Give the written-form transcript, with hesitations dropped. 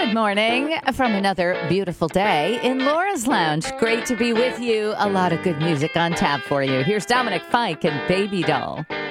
Good morning from another beautiful day in Laura's Lounge. Great to be with you. A lot of good music on tap for you. Here's Dominic Fike and Baby Doll.